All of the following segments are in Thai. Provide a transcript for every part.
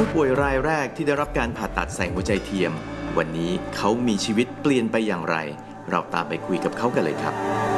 ผู้ป่วยรายแรกที่ได้รับการผ่าตัดใส่หัวใจเทียมวันนี้เขามีชีวิตเปลี่ยนไปอย่างไรเราตามไปคุยกับเขากันเลยครับ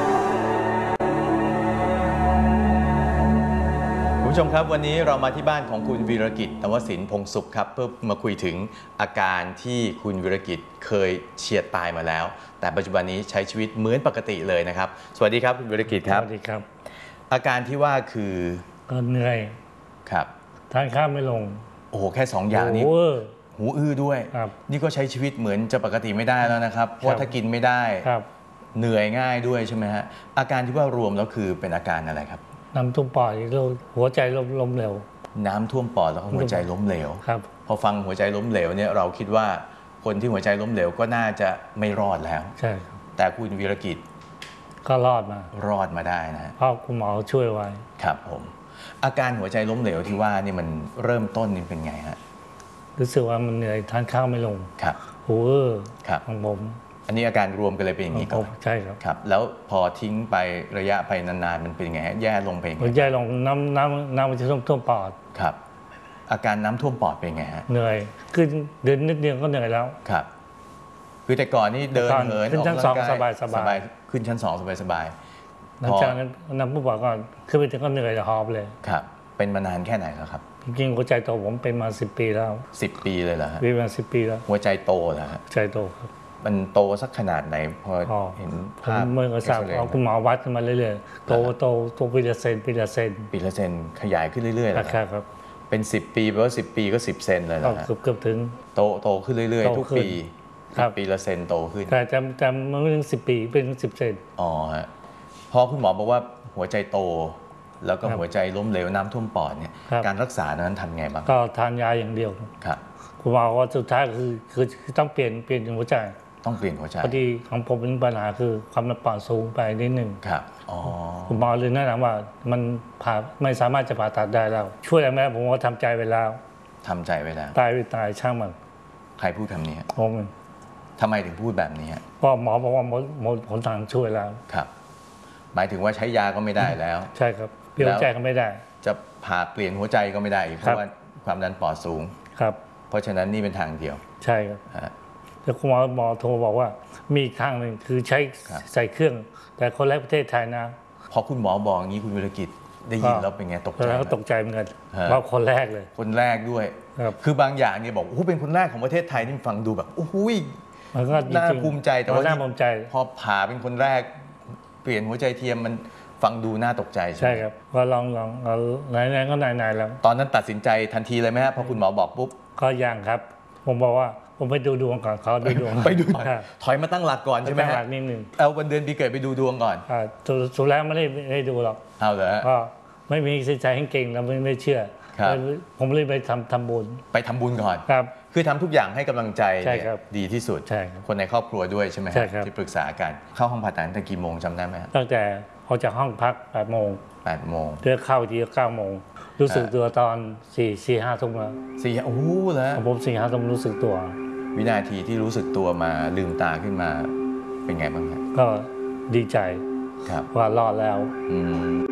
คุณผู้ชมครับวันนี้เรามาที่บ้านของคุณวีรกิจตวสินพงสุขครับเพื่อมาคุยถึงอาการที่คุณวีรกิจเคยเฉียดตายมาแล้วแต่ปัจจุบันนี้ใช้ชีวิตเหมือนปกติเลยนะครับสวัสดีครับคุณวีรกิจครับสวัสดีครับอาการที่ว่าคือก็เหนื่อยครับทานข้าวไม่ลงโอ้โหแค่2อย่างนี้หูอื้อด้วยนี่ก็ใช้ชีวิตเหมือนจะปกติไม่ได้แล้วนะครับเพราะถ้ากินไม่ได้เหนื่อยง่ายด้วยใช่ไหมฮะอาการที่ว่ารวมแล้วคือเป็นอาการอะไรครับน้ำท่วมปอดหัวใจล้มเหลวน้ำท่วมปอดแล้วก็หัวใจล้มเหลวครับพอฟังหัวใจล้มเหลวเนี่ยเราคิดว่าคนที่หัวใจล้มเหลวก็น่าจะไม่รอดแล้วใช่แต่คุณวีรกิจก็รอดมาได้นะเพราะคุณหมอช่วยไว้ครับผมอาการหัวใจล้มเหลวที่ว่านี่มันเริ่มต้นนี่เป็นไงฮะรู้สึกว่ามันเหนื่อยทานข้าวไม่ลงครับหูครับของผมอันนี้อาการรวมกันเลยเป็นอย่างนี้ก่อนใช่ครับครับแล้วพอทิ้งไประยะไปนานๆมันเป็นไงฮะแย่ลงไปไงแย่ลงน้ำมันจะท่วมปอดครับอาการน้ำท่วมปอดเป็นไงฮะเหนื่อยขึ้นเดินนิดเดียวก็เหนื่อยแล้วครับคือแต่ก่อนนี่เดินเหินขึ้นชั้น2สบายขึ้นชั้น2สบายหลังจากนั้นน้ำผู้บอกก่อนขึ้นไปถึงก็เหนื่อยหอบเลยครับเป็นมานานแค่ไหนแล้วครับจริงๆหัวใจโตผมเป็นมา10 ปีแล้ว 10 ปีเลยเหรอฮะประมาณ10 ปีแล้วหัวใจโตเหรอฮะใจโตครับมันโตสักขนาดไหนพอเห็นภาพเมื่อทราบเอาคุณหมอวัดขึ้นมาเรื่อยๆโตปีละเซนขยายขึ้นเรื่อยๆเลยครับเป็น10 ปีแปลว่า10 ปีก็10 เซนเลยนะเกือบถึงโตขึ้นเรื่อยๆทุกปีปีละเซนโตขึ้นแต่จำมันไม่ถึง10 ปีเป็น10 เซนอ๋อฮะพอคุณหมอบอกว่าหัวใจโตแล้วก็หัวใจล้มเหลวน้ำท่วมปอดเนี่ยการรักษานั้นทำไงบ้างก็ทานยาอย่างเดียวครับคุณหมอว่าสุดท้ายคือต้องเปลี่ยนหัวใจต้องเปลี่ยนหัวใจพอดีของผมเป็นปัญหาคือความดันปอดสูงไปนิดนึงครับอ๋อคุณหมอเลยแนะนำว่ามันไม่สามารถจะผ่าตัดได้แล้วช่วยอะไรไหมผมว่าทำใจไปแล้วตายช่างมันใครพูดคำนี้ผมทำไมถึงพูดแบบนี้ก็หมอบอกว่าหมดผลทางช่วยแล้วครับหมายถึงว่าใช้ยาก็ไม่ได้แล้วใช่ครับเปลี่ยนหัวใจก็ไม่ได้จะผ่าเปลี่ยนหัวใจก็ไม่ได้เพราะว่าความดันปอดสูงครับเพราะฉะนั้นนี่เป็นทางเดียวใช่ครับแล้วคุณหมอโทรบอกว่ามีทางหนึ่งคือใส่เครื่องแต่คนแรกประเทศไทยนะพอคุณหมอบอกอย่างนี้คุณวิรกิจได้ยินแล้วเป็นไงตกใจแล้วตกใจเหมือนกันว่าคนแรกเลยคนแรกด้วยคือบางอย่างเนี่ยบอกโอ้เป็นคนแรกของประเทศไทยนี่ฟังดูแบบโอ้โหน่าภูมิใจแต่ว่าพอผ่าเป็นคนแรกเปลี่ยนหัวใจเทียมมันฟังดูน่าตกใจใช่ครับก็ลองไหนก็ไหนแล้วตอนนั้นตัดสินใจทันทีเลยไหมฮะพอคุณหมอบอกปุ๊บก็ยังครับผมบอกว่าผมไปดูดวงก่อนเขาดูดวงไปดูถอยมาตั้งหลักก่อนใช่ไหมฮะนิดนึงเอาวันเดือนปีเกิดไปดูดวงก่อนสุดแล้วไม่ได้ดูหรอกเอาเหรอก็ไม่มีสินใจให้เก่งแล้วไม่เชื่อผมเลยไปทำบุญก่อนครับคือทำทุกอย่างให้กำลังใจดีที่สุดใช่คนในครอบครัวด้วยใช่ไหมที่ปรึกษากันเข้าห้องผ่าตัดตั้งแต่กี่โมงจำได้ไหมตั้งแต่ออกจากห้องพัก8 โมงเดินเข้าที9 โมงรู้สึกตัวตอน4-5 ทุ่มแล้วโอ้แล้วผม4-5 ทุ่มรู้สึกตัววินาทีที่รู้สึกตัวมาลืมตาขึ้นมาเป็นไงบ้างครับก็ดีใจครับว่ารอดแล้ว